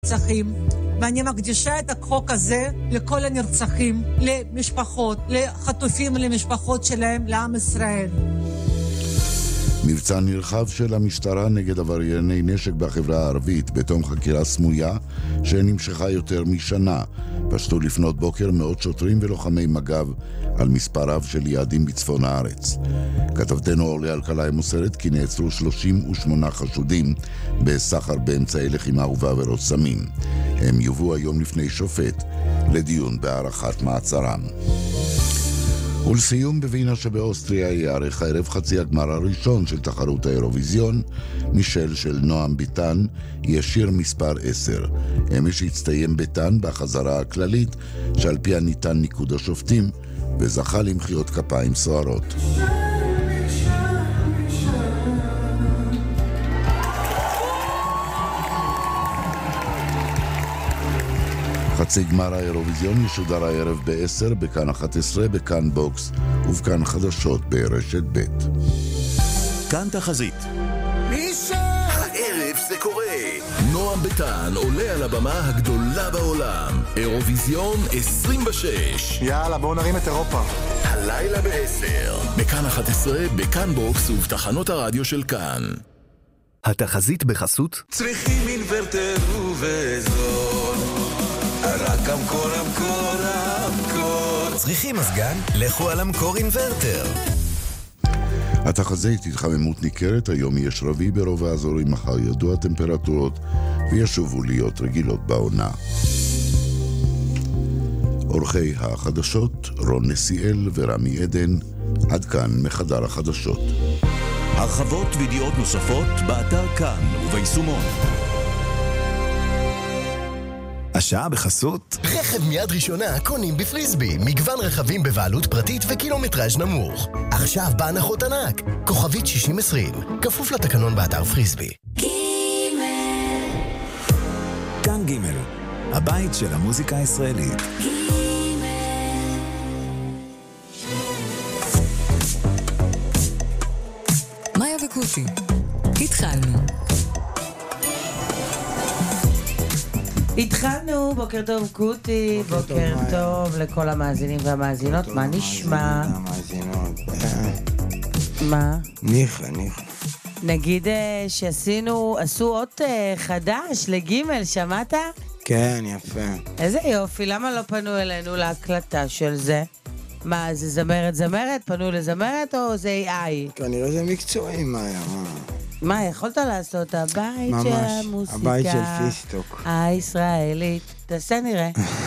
נרצחים, ואני מקדישה את החוק הזה לכל הנרצחים, למשפחות, לחטופים, למשפחות שלהם, לעם ישראל. מבצע נרחב של המשטרה נגד עברייני נשק בחברה הערבית בתום חקירה סמויה שנמשכה יותר משנה. פשטו לפנות בוקר מאות שוטרים ולוחמי מג"ב על מספר רב של יעדים בצפון הארץ. כתבתנו אורלי אלקלעי מוסרת כי נעצרו 38 חשודים בסחר באמצעי לחימה ובעבירות סמים. הם יובאו היום לפני שופט לדיון בהארכת מעצרם. ולסיום, בווינה שבאוסטריה יערך הערב חצי הגמר הראשון של תחרות האירוויזיון. מישל של נועם ביטן יהיה שיר מספר 10. אמש הצטיים ביטן בחזרה הכללית שעל פיה ניתן ניקוד השופטים וזכה למחיאות כפיים סוערות. חצי גמר האירוויזיון ישודר הערב ב-10 בכאן 11, בכאן בוקס ובכאן חדשות ברשת ב'. כאן תחזית. הערב זה קורה. נועם ביטן עולה על הבמה הגדולה בעולם. אירוויזיון 26. יאללה, בואו נרים את אירופה. הלילה ב-10. בכאן 11, בכאן בוקס ובתחנות הרדיו של כאן. התחזית בחסות. צריכים אינוורטר ובזול. רק המקור. צריכים מזגן? לכו על המקור אינוורטר. התחזית התחממות ניכרת, היום יש רביעי ברוב האזורים, מחר ידוע טמפרטורות וישובו להיות רגילות בעונה. אורחי החדשות רון נסיאל ורמי עדן, עד כאן מחדר החדשות. הרחבות וידיעות נוספות באתר כאן וביישומון. השעה בחסות רכב מיד ראשונה קונים בפריסבי, מגוון רכבים בבעלות פרטית וקילומטראז' נמוך. עכשיו בהנחות ענק, כוכבית 6020, כפוף לתקנון באתר פריסבי. כאן ג' הבית של המוזיקה הישראלית. מאיה וקוטי, התחלנו. התחלנו, בוקר טוב קוטי, בוקר טוב לכל המאזינים והמאזינות, מה נשמע? מה? ניחא. נגיד עשו אות חדש לגימל, שמעת? כן, יפה. איזה יופי, למה לא פנו אלינו להקלטה של זה? מה, זה זמרת? פנו לזמרת או זה AI? כנראה זה מקצועי, מאיה, מה, יכולת לעשות? הבית של המוסיקה. הבית של פיסטוק. הישראלית. תעשה נראה.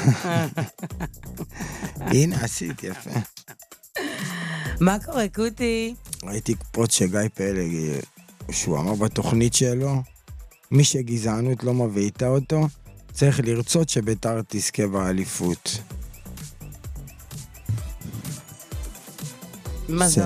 הנה, עשית, יפה. מה קורה, קוטי? ראיתי פרוט שגיא פלג, שהוא אמר בתוכנית שלו, מי שגזענות לא מבעיטה אותו, צריך לרצות שביתר תזכה באליפות. מה זה?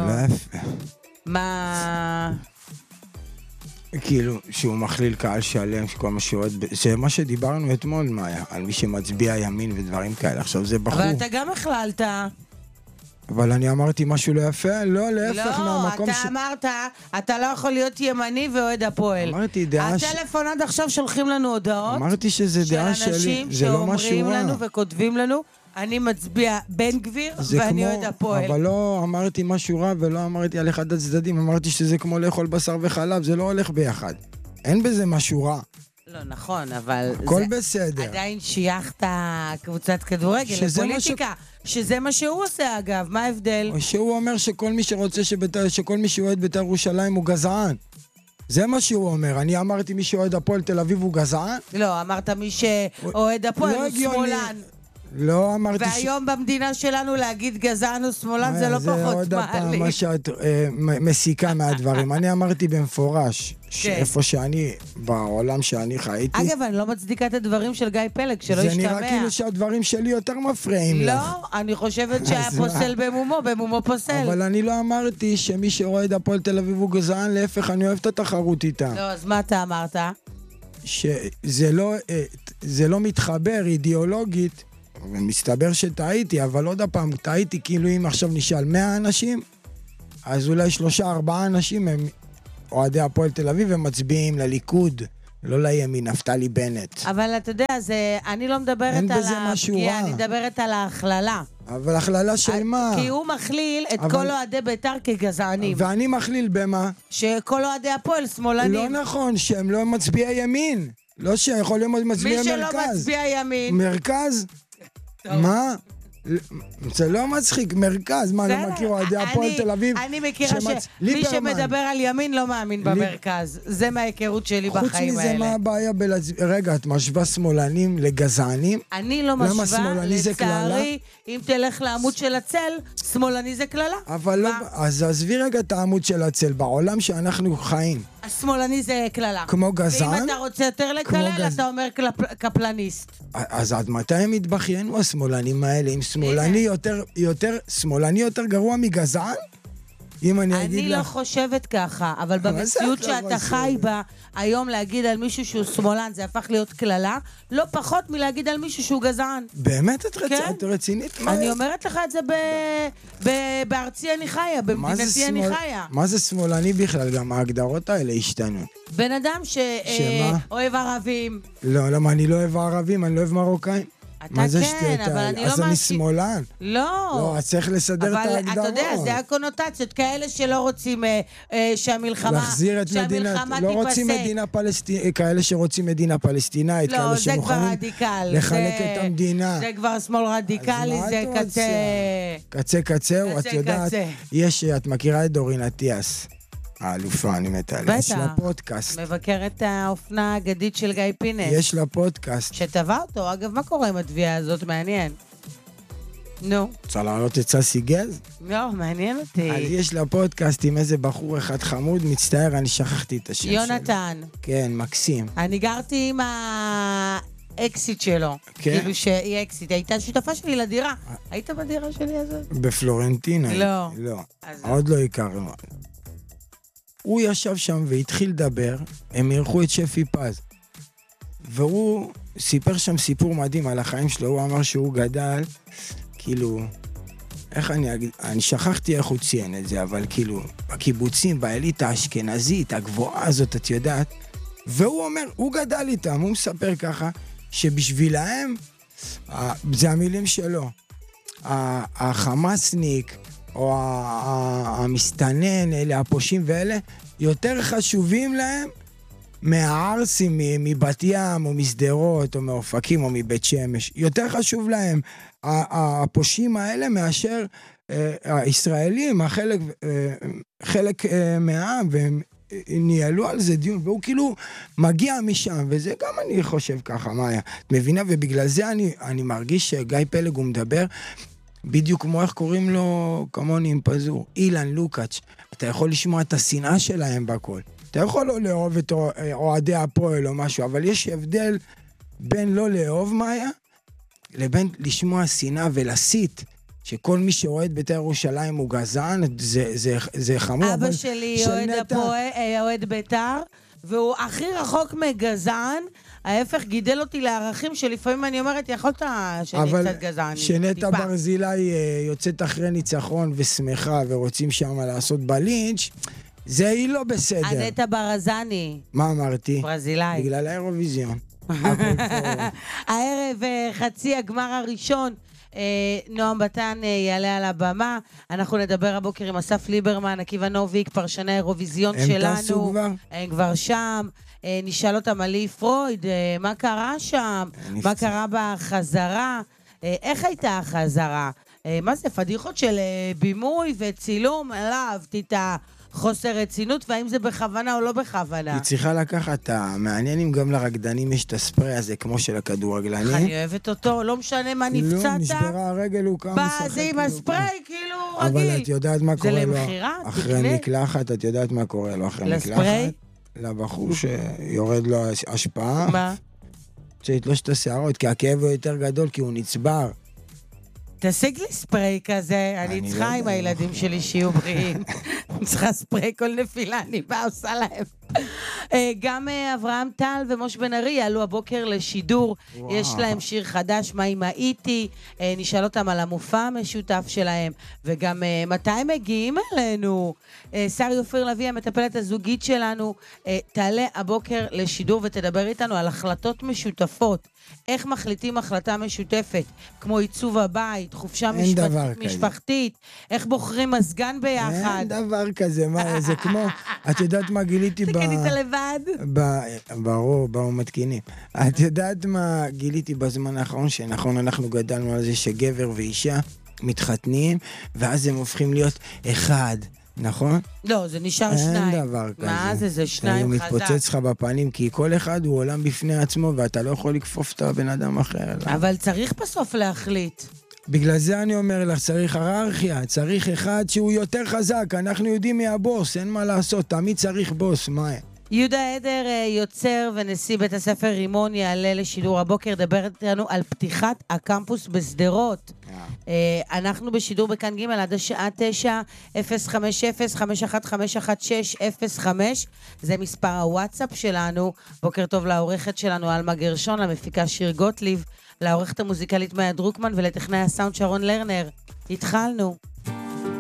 מה... כאילו, שהוא מכליל קהל שלם, שכל מה שעוד... זה מה שדיברנו אתמול, מאיה, על מי שמצביע ימין ודברים כאלה. עכשיו זה בחור. אבל אתה גם הכללת. אבל אני אמרתי משהו לא יפה? לא, להפך מהמקום לא, אתה אמרת, אתה לא יכול להיות ימני ואוהד הפועל. אמרתי דעה הטלפון עד עכשיו שולחים לנו הודעות. אמרתי שזה דעה שלי, זה לא משהו של אנשים שאומרים לנו וכותבים לנו, אני מצביע בן גביר ואני אוהד הפועל. אבל לא אמרתי משהו רע ולא אמרתי על אחד הצדדים, אמרתי שזה כמו לאכול בשר וחלב, זה לא הולך ביחד. אין בזה משהו רע. לא נכון, אבל הכל בסדר. עדיין שייכת קבוצת כדורגל לפוליטיקה, שזה מה שהוא עושה אגב, מה ההבדל? שהוא אומר שכל מי שרוצה שכל מי שאוהד בית"ר ירושלים הוא גזען. זה מה שהוא אומר. אני אמרתי מי שאוהד הפועל תל אביב הוא גזען? לא, אמרת מי שאוהד הפועל הוא שמאלן. לא אמרתי והיום במדינה שלנו להגיד גזען או שמאלן זה לא פחות מעליב. זה עוד הפעם מה שאת מסיקה מהדברים. אני אמרתי במפורש שאיפה שאני, בעולם שאני חייתי. אגב, אני לא מצדיקה את הדברים של גיא פלג, שלא ישתמע. זה נראה כאילו שהדברים שלי יותר מפריעים לך. לא, אני חושבת שהיה פוסל במומו פוסל. אבל אני לא אמרתי שמי שאוהד הפועל תל אביב הוא גזען, להפך, אני אוהב את התחרות איתה. לא, אז מה אתה אמרת? שזה לא מתחבר אידיאולוגית, ומסתבר שטעיתי, אבל עוד הפעם, טעיתי כאילו אם עכשיו נשאל 100 אנשים, אז אולי 3-4 אנשים הם אוהדי הפועל תל אביב, הם מצביעים לליכוד לא לימין, נפתלי בנט. אבל אתה יודע, אני לא מדברת על הפגיעה, אני מדברת על ההכללה. אבל הכללה של מה? כי הוא מכליל את כל אוהדי בית"ר כגזענים. ואני מכליל במה? שכל אוהדי הפועל שמאלנים. לא נכון, שהם לא מצביעי ימין. לא שיכול להיות מצביעי מרכז. מי שלא מצביע ימין. מרכז? מה? זה לא מצחיק, מרכז, מה, לא מכיר אוהדי הפועל תל אביב? אני מכירה שמי שמדבר על ימין לא מאמין במרכז. זה מההיכרות שלי בחיים האלה. חוץ מזה, מה הבעיה רגע, את משווה שמאלנים לגזענים? אני לא משווה, לצערי, אם תלך לעמוד של הצל, שמאלני זה כללה. אבל לא, אז עזבי רגע את העמוד של הצל, בעולם שאנחנו חיים. השמאלני זה כללה. כמו גזען? ואם אתה רוצה יותר לקלל, אתה אומר קפלניסט. אז עד מתי הם התבחיינו השמאלנים האלה? אם שמאלני יותר גרוע מגזען? אם אני אגיד לך... אני לא חושבת ככה, אבל במציאות שאתה חי בה, היום להגיד על מישהו שהוא שמאלן, זה הפך להיות כללה, לא פחות מלהגיד על מישהו שהוא גזען. באמת את רצינית? אני אומרת לך את זה בארצי אני חיה, במדינתי אני חיה. מה זה שמאלני בכלל? גם ההגדרות האלה השתנו. בן אדם שאוהב ערבים. לא, למה אני לא אוהב ערבים, אני לא אוהב מרוקאים. אתה כן, אבל אני לא אז אני שמאלן. לא. אז צריך לסדר את ההגדרות. אבל אתה יודע, זה הקונוטציות, כאלה שלא רוצים שהמלחמה לא רוצים מדינה פלסטינאית, כאלה שרוצים מדינה פלסטינאית, לא, זה כבר רדיקל. לחלק את המדינה. זה כבר שמאל רדיקלי, זה קצה. קצה, את יודעת, את מכירה את דורין אטיאס. האלופה, אני מתה עליה. יש לה פודקאסט. מבקרת האופנה האגדית של גיא פינס. יש לה פודקאסט. שטבע אותו. אגב, מה קורה עם התביעה הזאת? מעניין. נו. רוצה להעלות את ססי גז? לא, מעניין אותי. אז יש לה פודקאסט עם איזה בחור אחד חמוד, מצטער, אני שכחתי את השם שלו. יונתן. כן, מקסים. אני גרתי עם האקסיט שלו. כן? כאילו שהיא אקסיט. הייתה שותפה שלי לדירה. היית בדירה שלי הזאת? בפלורנטינה. לא. לא. עוד לא הכרנו. הוא ישב שם והתחיל לדבר, הם אירחו את שפי פז. והוא סיפר שם סיפור מדהים על החיים שלו, הוא אמר שהוא גדל, כאילו, איך אני אגיד, אני שכחתי איך הוא ציין את זה, אבל כאילו, בקיבוצים, באליטה האשכנזית, הגבוהה הזאת, את יודעת, והוא אומר, הוא גדל איתם, הוא מספר ככה, שבשבילהם, זה המילים שלו, החמאסניק, או המסתנן, אלה הפושים ואלה, יותר חשובים להם מהערסים מבת ים, או מסדרות, או מאופקים, או מבית שמש. יותר חשוב להם הפושים האלה מאשר הישראלים, חלק מהעם, והם ניהלו על זה דיון, והוא כאילו מגיע משם, וזה גם אני חושב ככה, מאיה. את מבינה? ובגלל זה אני מרגיש שגיא פלג הוא מדבר, בדיוק כמו איך קוראים לו, כמוני עם פזור, אילן לוקאץ'. אתה יכול לשמוע את השנאה שלהם בכל. אתה יכול לא לאהוב את אוהדי הפועל או משהו, אבל יש הבדל בין לא לאהוב מאיה, לבין לשמוע שנאה ולסית, שכל מי שאוהד בית"ר ירושלים הוא גזען, זה חמור. אבא שלי אוהד בית"ר, והוא הכי רחוק מגזען, ההפך גידל אותי לערכים שלפעמים אני אומרת, יכולת שאני קצת גזען. שנטע ברזילי יוצאת אחרי ניצחון ושמחה ורוצים שם לעשות בלינץ', זה היא לא בסדר. נטע ברזני. מה אמרתי? ברזילי. בגלל האירוויזיון. הערב חצי הגמר הראשון, נועם בתן יעלה על הבמה, אנחנו נדבר הבוקר עם אסף ליברמן, עקיבא נוביק, פרשני האירוויזיון שלנו. הם טסו כבר? הם כבר שם. נשאל אותם על לי פרויד, מה קרה שם? מה קרה בחזרה? איך הייתה החזרה? מה זה, פדיחות של בימוי וצילום? לא אהבתי את החוסר רצינות, והאם זה בכוונה או לא בכוונה? היא צריכה לקחת, מעניין אם גם לרקדנים יש את הספרי הזה, כמו של הכדורגלנים. אני אוהבת אותו, לא משנה מה נפצעת. לא, נשברה הרגל, הוא קם משחק. זה עם הספרי, כאילו רגיל. אבל את יודעת מה קורה לו. זה למחירה, אחרי מקלחת, את יודעת מה קורה לו אחרי מקלחת. לספרי? לבחור שיורד לו השפעה. מה? שיתלוש את השערות, כי הכאב הוא יותר גדול, כי הוא נצבר. תשיג לי ספרי כזה, אני צריכה עם הילדים שלי שיהיו בריאים. אני צריכה ספרי כל נפילה, אני באה עושה להם. גם אברהם טל ומוש בן ארי יעלו הבוקר לשידור. יש להם שיר חדש, מה אם הייתי. נשאל אותם על המופע המשותף שלהם, וגם מתי הם מגיעים אלינו. שרי אופיר לוי, המטפלת הזוגית שלנו, תעלה הבוקר לשידור ותדבר איתנו על החלטות משותפות. איך מחליטים החלטה משותפת, כמו עיצוב הבית, חופשה משפחתית, איך בוחרים מזגן ביחד. אין דבר כזה, מה, זה כמו, את יודעת מה גיליתי אתה קנית לבד? ברור, מתקינים. את יודעת מה גיליתי בזמן האחרון, שנכון, אנחנו גדלנו על זה שגבר ואישה מתחתנים, ואז הם הופכים להיות אחד. נכון? לא, זה נשאר שניים. אין דבר כזה. מה זה שניים חזק. זה מתפוצץ לך בפנים, כי כל אחד הוא עולם בפני עצמו, ואתה לא יכול לכפוף את הבן אדם אחר. אבל צריך בסוף להחליט. בגלל זה אני אומר לך, צריך היררכיה, צריך אחד שהוא יותר חזק, אנחנו יודעים מי הבוס, אין מה לעשות, תמיד צריך בוס, מה? יהודה עדר, יוצר ונשיא בית הספר רימון, יעלה לשידור הבוקר, דבר איתנו על פתיחת הקמפוס בסדרות. אנחנו בשידור בכאן ג' עד השעה 9, 050-5151605. זה מספר הוואטסאפ שלנו. בוקר טוב לעורכת שלנו אלמה גרשון, למפיקה שיר גוטליב, לעורכת המוזיקלית מאיה דרוקמן ולטכנאי הסאונד שרון לרנר. התחלנו.